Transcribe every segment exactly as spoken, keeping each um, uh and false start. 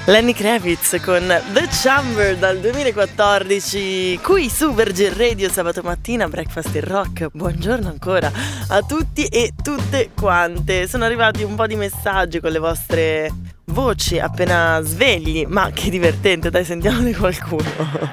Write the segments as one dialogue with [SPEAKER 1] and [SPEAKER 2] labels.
[SPEAKER 1] Lenny Kravitz con The Chamber dal duemilaquattordici qui su Virgin Radio sabato mattina, Breakfast in Rock. Buongiorno ancora a tutti e tutte quante. Sono arrivati un po' di messaggi con le vostre voci appena svegli, ma che divertente, dai, sentiamone qualcuno.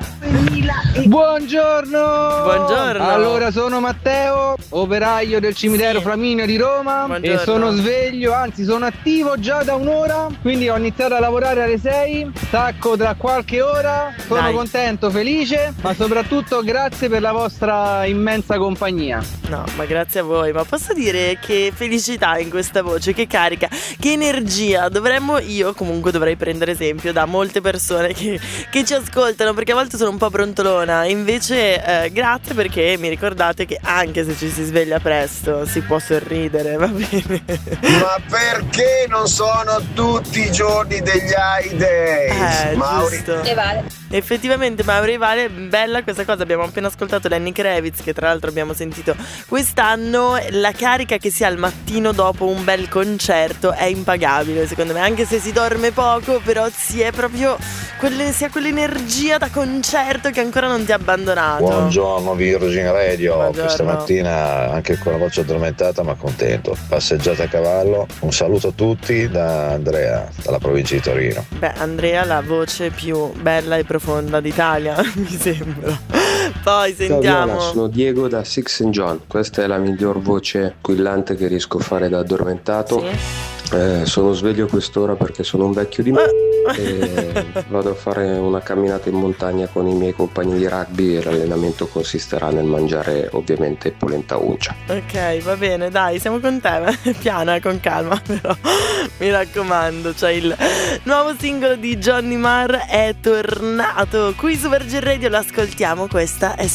[SPEAKER 2] Buongiorno!
[SPEAKER 1] Buongiorno!
[SPEAKER 2] Allora, sono Matteo, operaio del cimitero sì. Flaminio di Roma. Buongiorno. E sono sveglio, anzi sono attivo già da un'ora, quindi ho iniziato a lavorare alle sei, stacco tra qualche ora, sono dai. contento, felice, ma soprattutto grazie per la vostra immensa compagnia.
[SPEAKER 1] No, ma grazie a voi, ma posso dire che felicità in questa voce, che carica, che energia. Dovremmo, io comunque dovrei prendere esempio da molte persone che, che ci ascoltano, perché a volte sono un po' brontolona. Invece eh, grazie, perché mi ricordate che anche se ci si sveglia presto si può sorridere, va bene?
[SPEAKER 3] Ma perché non sono tutti i giorni degli high days?
[SPEAKER 1] Eh,
[SPEAKER 3] Mauri
[SPEAKER 1] giusto.
[SPEAKER 4] E Vale.
[SPEAKER 1] Effettivamente Mauri e Vale, bella questa cosa. Abbiamo appena ascoltato Lenny Kravitz, che tra l'altro abbiamo sentito quest'anno. La carica che si ha al mattino dopo un bel concerto è impagabile, secondo me, anche se si dorme poco, però si è proprio quelle, si ha quell'energia da concerto che ancora non ti ha abbandonato.
[SPEAKER 5] Buongiorno Virgin Radio.
[SPEAKER 1] Buongiorno.
[SPEAKER 5] Questa mattina anche con la voce addormentata ma contento. Passeggiata a cavallo. Un saluto a tutti da Andrea, dalla provincia di Torino.
[SPEAKER 1] Beh, Andrea, la voce più bella e profonda d'Italia, mi sembra. Poi sentiamo.
[SPEAKER 6] Ciao, sono Diego da Six Saint John. Questa è la miglior voce squillante che riesco a fare da addormentato.
[SPEAKER 1] Sì.
[SPEAKER 6] Eh, sono sveglio a quest'ora perché sono un vecchio di me e vado a fare una camminata in montagna con i miei compagni di rugby e l'allenamento consisterà nel mangiare ovviamente polenta uncia.
[SPEAKER 1] Ok, va bene, dai, siamo con te, piano, con calma, però mi raccomando. Cioè, il nuovo singolo di Johnny Marr è tornato qui su Virgin Radio, lo ascoltiamo, questa è